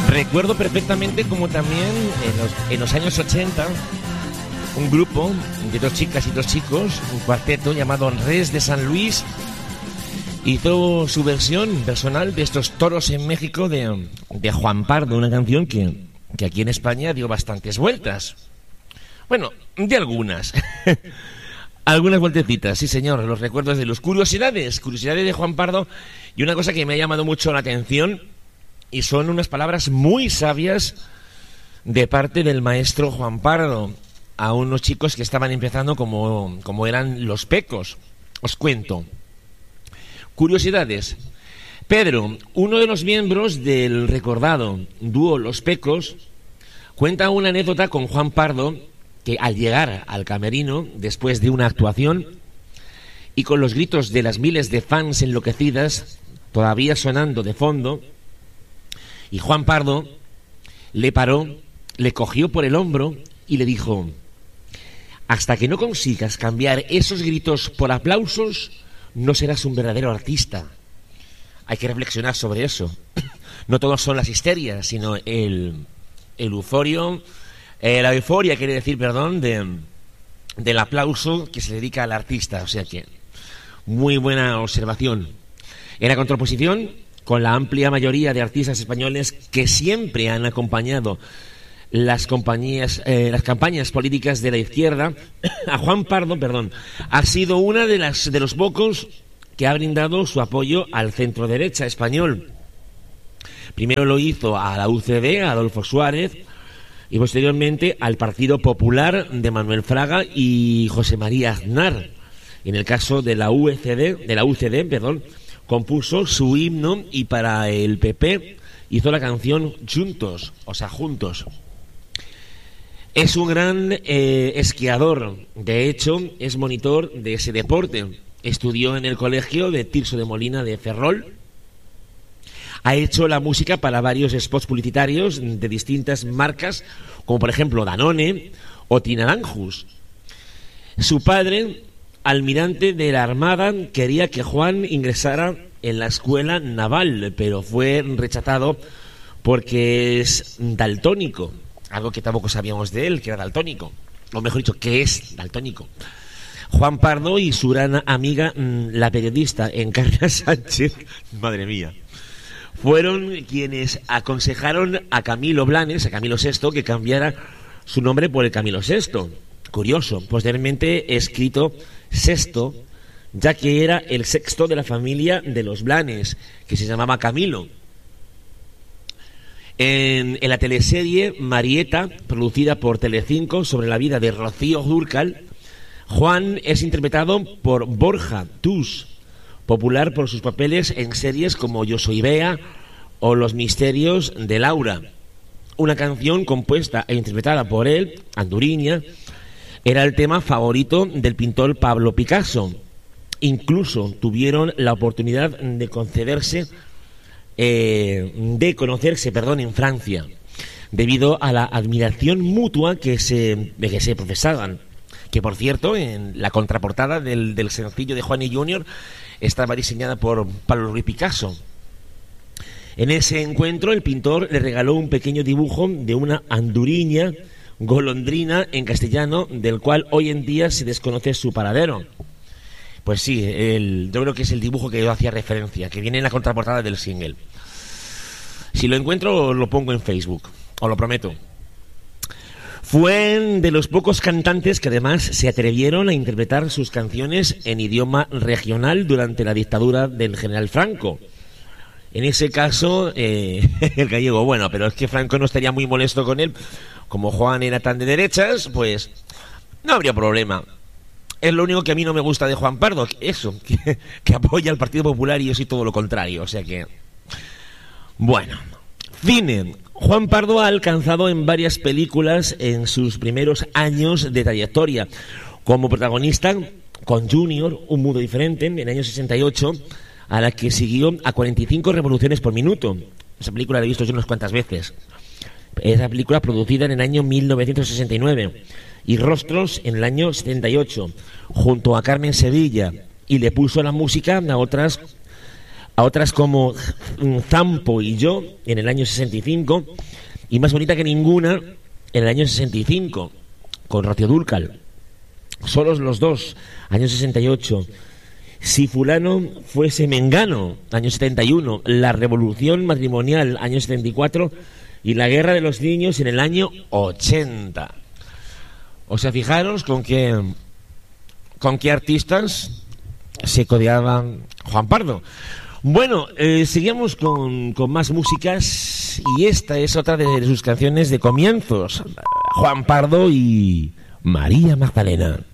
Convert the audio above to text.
Recuerdo perfectamente como también en los años 80 un grupo de 2 chicas y 2 chicos, un cuarteto llamado Res de San Luis, hizo su versión personal de estos toros en México de Juan Pardo, una canción que aquí en España dio bastantes vueltas. Bueno, de algunas. Algunas vueltecitas, sí señor, los recuerdos de los curiosidades de Juan Pardo. Y una cosa que me ha llamado mucho la atención, y son unas palabras muy sabias de parte del maestro Juan Pardo a unos chicos que estaban empezando como eran los Pecos. Os cuento. Curiosidades. Pedro, uno de los miembros del recordado dúo Los Pecos, cuenta una anécdota con Juan Pardo que al llegar al camerino después de una actuación y con los gritos de las miles de fans enloquecidas todavía sonando de fondo, y Juan Pardo le paró, le cogió por el hombro y le dijo: hasta que no consigas cambiar esos gritos por aplausos, no serás un verdadero artista. Hay que reflexionar sobre eso. No todos son las histerias, sino el euforio, la euforia, quiere decir, perdón, del aplauso que se dedica al artista. O sea que, muy buena observación. En la contraposición, con la amplia mayoría de artistas españoles que siempre han acompañado las campañas políticas de la izquierda, a Juan Pardo, ha sido una de los pocos que ha brindado su apoyo al centro derecha español. Primero lo hizo a la UCD, a Adolfo Suárez, y posteriormente al Partido Popular de Manuel Fraga y José María Aznar. En el caso de la UCD, compuso su himno, y para el PP hizo la canción Juntos, o sea, Juntos. Es un gran esquiador, de hecho es monitor de ese deporte. Estudió en el colegio de Tirso de Molina de Ferrol. Ha hecho la música para varios spots publicitarios de distintas marcas, como por ejemplo Danone o Tinaranjus. Su padre, almirante de la Armada, quería que Juan ingresara en la escuela naval, pero fue rechazado porque es daltónico. Algo que tampoco sabíamos de él, que era daltónico. O mejor dicho, que es daltónico. Juan Pardo y su gran amiga, la periodista Encarna Sánchez, madre mía, fueron quienes aconsejaron a Camilo Blanes, a Camilo VI, que cambiara su nombre por el Camilo VI. Curioso, posteriormente escrito Sexto, ya que era el sexto de la familia de los Blanes, que se llamaba Camilo. En la teleserie Marieta, producida por Telecinco, sobre la vida de Rocío Dúrcal, Juan es interpretado por Borja Tus, popular por sus papeles en series como Yo soy Bea o Los misterios de Laura. Una canción compuesta e interpretada por él, Anduriña, era el tema favorito del pintor Pablo Picasso. Incluso tuvieron la oportunidad de conocerse en Francia, debido a la admiración mutua que se profesaban. Que por cierto, en la contraportada del sencillo de Juan y Junior estaba diseñada por Pablo Ruiz Picasso. En ese encuentro el pintor le regaló un pequeño dibujo de una anduriña golondrina en castellano, del cual hoy en día se desconoce su paradero. Pues sí, yo creo que es el dibujo que yo hacía referencia, que viene en la contraportada del single. Si lo encuentro lo pongo en Facebook, os lo prometo. Fue de los pocos cantantes que además se atrevieron a interpretar sus canciones en idioma regional durante la dictadura del general Franco. En ese caso, el gallego, bueno, pero es que Franco no estaría muy molesto con él. Como Juan era tan de derechas, pues no habría problema. Es lo único que a mí no me gusta de Juan Pardo, que apoya al Partido Popular, y yo soy todo lo contrario, o sea que... Bueno, cine. Juan Pardo ha alcanzado en varias películas en sus primeros años de trayectoria, como protagonista con Junior, Un mundo diferente, en el año 68, a la que siguió a 45 revoluciones por minuto. Esa película la he visto yo unas cuantas veces. Esa película producida en el año 1969, y Rostros en el año 78, junto a Carmen Sevilla, y le puso la música a a otras como Zampo y yo en el año 65, y Más bonita que ninguna en el año 65, con Rocío Dúrcal. Solos los dos, año 68. Si fulano fuese mengano, año 71. La revolución matrimonial, año 74. Y la guerra de los niños en el año 80. O sea, fijaros con qué artistas se codeaban Juan Pardo. Bueno, seguimos con más músicas, y esta es otra de sus canciones de comienzos. Juan Pardo y María Magdalena.